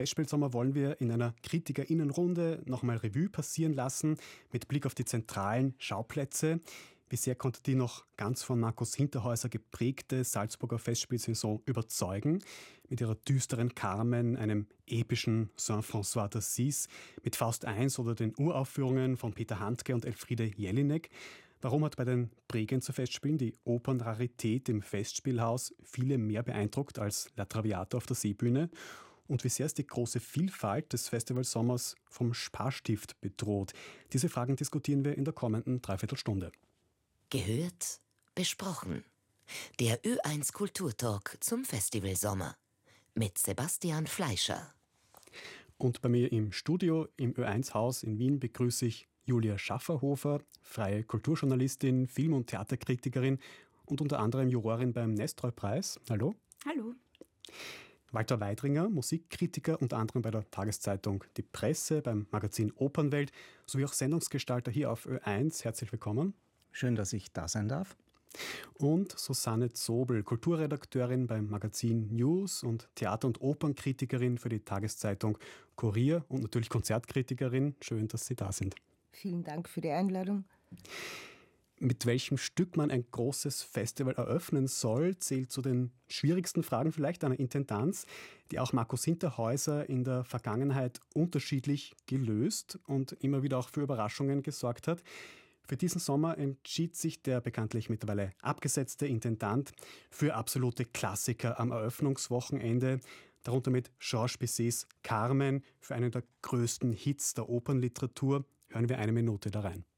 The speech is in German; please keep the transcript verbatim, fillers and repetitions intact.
Festspielsommer wollen wir in einer KritikerInnenrunde nochmal Revue passieren lassen, mit Blick auf die zentralen Schauplätze. Bisher konnte die noch ganz von Markus Hinterhäuser geprägte Salzburger Festspielsaison überzeugen. Mit ihrer düsteren Carmen, einem epischen Saint-François d'Assise, mit Faust eins oder den Uraufführungen von Peter Handke und Elfriede Jelinek. Warum hat bei den Bregenzer Festspielen die Opernrarität im Festspielhaus viele mehr beeindruckt als La Traviata auf der Seebühne? Und wie sehr ist die große Vielfalt des Festivalsommers vom Sparstift bedroht? Diese Fragen diskutieren wir in der kommenden Dreiviertelstunde. Gehört, besprochen. Der Ö eins Kulturtalk zum Festivalsommer mit Sebastian Fleischer. Und bei mir im Studio im Ö eins Haus in Wien begrüße ich Julia Schafferhofer, freie Kulturjournalistin, Film- und Theaterkritikerin und unter anderem Jurorin beim Nestroy-Preis. Hallo. Hallo. Walter Weidringer, Musikkritiker, unter anderem bei der Tageszeitung Die Presse, beim Magazin Opernwelt, sowie auch Sendungsgestalter hier auf Ö eins. Herzlich willkommen. Schön, dass ich da sein darf. Und Susanne Zobel, Kulturredakteurin beim Magazin News und Theater- und Opernkritikerin für die Tageszeitung Kurier und natürlich Konzertkritikerin. Schön, dass Sie da sind. Vielen Dank für die Einladung. Mit welchem Stück man ein großes Festival eröffnen soll, zählt zu den schwierigsten Fragen vielleicht einer Intendanz, die auch Markus Hinterhäuser in der Vergangenheit unterschiedlich gelöst und immer wieder auch für Überraschungen gesorgt hat. Für diesen Sommer entschied sich der bekanntlich mittlerweile abgesetzte Intendant für absolute Klassiker am Eröffnungswochenende, darunter mit Georges Bizets Carmen für einen der größten Hits der Opernliteratur. Hören wir eine Minute da rein.